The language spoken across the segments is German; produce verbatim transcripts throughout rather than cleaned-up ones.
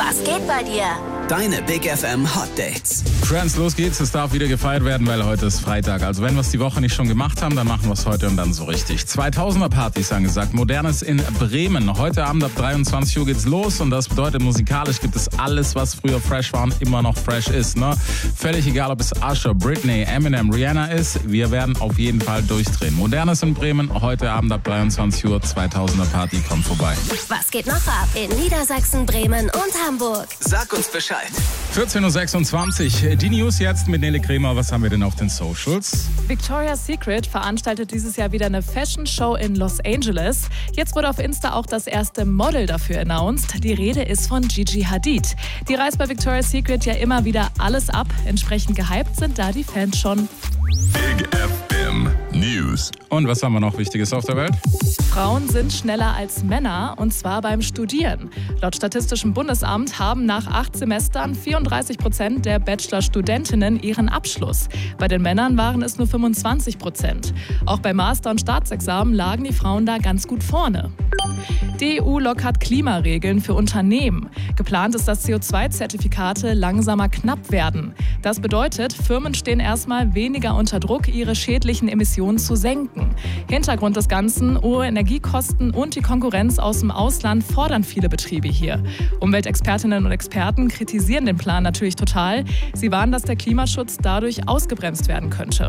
Was geht bei dir? Deine Big F M Hot Dates. Friends, los geht's. Es darf wieder gefeiert werden, weil heute ist Freitag. Also wenn wir es die Woche nicht schon gemacht haben, dann machen wir es heute und dann so richtig. zweitausender Partys angesagt. Modernes in Bremen. Heute Abend ab dreiundzwanzig Uhr geht's los und das bedeutet, musikalisch gibt es alles, was früher fresh war und immer noch fresh ist. Ne? Völlig egal, ob es Usher, Britney, Eminem, Rihanna ist. Wir werden auf jeden Fall durchdrehen. Modernes in Bremen. Heute Abend ab dreiundzwanzig Uhr. zweitausender Party kommt vorbei. Was geht noch ab in Niedersachsen, Bremen und Hamburg? Sag uns Bescheid. vierzehn Uhr sechsundzwanzig. Die News jetzt mit Nele Kremer. Was haben wir denn auf den Socials? Victoria's Secret veranstaltet dieses Jahr wieder eine Fashion-Show in Los Angeles. Jetzt wurde auf Insta auch das erste Model dafür announced. Die Rede ist von Gigi Hadid. Die reißt bei Victoria's Secret ja immer wieder alles ab. Entsprechend gehypt sind da die Fans schon. Big F M News. Und was haben wir noch Wichtiges auf der Welt? Frauen sind schneller als Männer, und zwar beim Studieren. Laut Statistischem Bundesamt haben nach acht Semestern vierunddreißig Prozent der Bachelor-Studentinnen ihren Abschluss. Bei den Männern waren es nur fünfundzwanzig Prozent. Auch bei Master- und Staatsexamen lagen die Frauen da ganz gut vorne. Die E U lockert Klimaregeln für Unternehmen. Geplant ist, dass C O zwei Zertifikate langsamer knapp werden. Das bedeutet, Firmen stehen erstmal weniger unter Druck, ihre schädlichen Emissionen zu senken. Hintergrund des Ganzen: hohe Energiekosten und die Konkurrenz aus dem Ausland fordern viele Betriebe hier. Umweltexpertinnen und Experten kritisieren den Plan natürlich total. Sie warnen, dass der Klimaschutz dadurch ausgebremst werden könnte.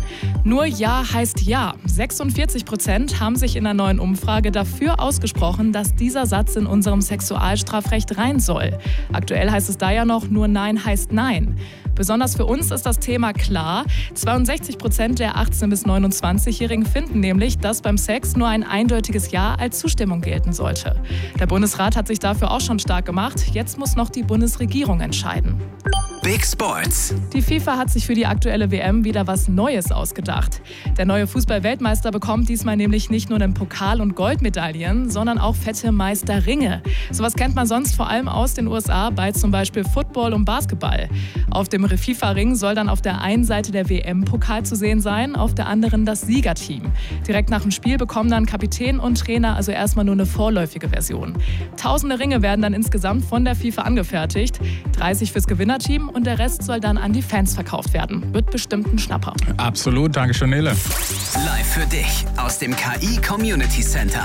Nur Ja heißt Ja. sechsundvierzig Prozent haben sich in einer neuen Umfrage dafür ausgesprochen, dass dieser Satz in unserem Sexualstrafrecht rein soll. Aktuell heißt es da ja noch, nur Nein heißt Nein. Besonders für uns ist das Thema klar. zweiundsechzig Prozent der achtzehn- bis neunundzwanzigjährigen finden nämlich, dass beim Sex nur ein eindeutiges Ja als Zustimmung gelten sollte. Der Bundesrat hat sich dafür auch schon stark gemacht. Jetzt muss noch die Bundesregierung entscheiden. Big Sports. Die FIFA hat sich für die aktuelle W M wieder was Neues ausgedacht. Der neue Fußball-Weltmeister bekommt diesmal nämlich nicht nur den Pokal und Goldmedaillen, sondern auch fette Meisterringe. Sowas kennt man sonst vor allem aus den U S A bei zum Beispiel Football und Basketball. Auf dem FIFA-Ring soll dann auf der einen Seite der W M-Pokal zu sehen sein, auf der anderen das Siegerteam. Direkt nach dem Spiel bekommen dann Kapitän und Trainer also erstmal nur eine vorläufige Version. Tausende Ringe werden dann insgesamt von der FIFA angefertigt, dreißig fürs Gewinnerteam und der Rest soll dann an die Fans verkauft werden. Wird bestimmt ein Schnapper. Absolut, danke schön, Nele. Live für dich aus dem K I Community Center.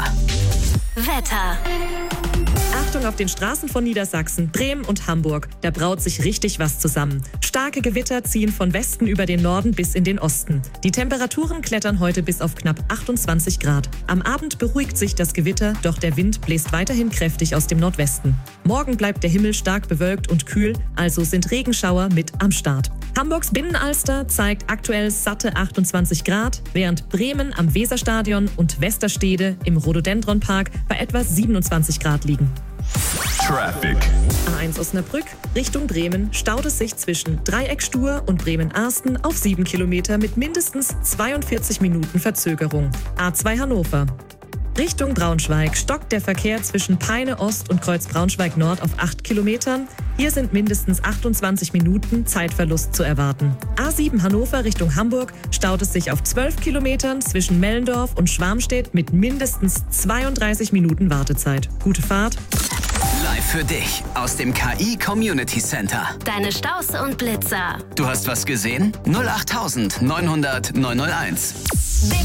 Wetter. Achtung auf den Straßen von Niedersachsen, Bremen und Hamburg. Da braut sich richtig was zusammen. Starke Gewitter ziehen von Westen über den Norden bis in den Osten. Die Temperaturen klettern heute bis auf knapp achtundzwanzig Grad. Am Abend beruhigt sich das Gewitter, doch der Wind bläst weiterhin kräftig aus dem Nordwesten. Morgen bleibt der Himmel stark bewölkt und kühl, also sind Regenschauer mit am Start. Hamburgs Binnenalster zeigt aktuell satte achtundzwanzig Grad, während Bremen am Weserstadion und Westerstede im Rhododendronpark bei etwa siebenundzwanzig Grad liegen. Traffic. A eins Osnabrück Richtung Bremen staut es sich zwischen Dreieckstuhr und Bremen-Arsten auf sieben Kilometer mit mindestens zweiundvierzig Minuten Verzögerung. A zwei Hannover Richtung Braunschweig stockt der Verkehr zwischen Peine Ost und Kreuz Braunschweig Nord auf acht Kilometern. Hier sind mindestens achtundzwanzig Minuten Zeitverlust zu erwarten. A sieben Hannover Richtung Hamburg staut es sich auf zwölf Kilometern zwischen Mellendorf und Schwarmstedt mit mindestens zweiunddreißig Minuten Wartezeit. Gute Fahrt. Live für dich aus dem K I Community Center. Deine Staus und Blitzer. Du hast was gesehen? null acht neun null null neun null eins. Big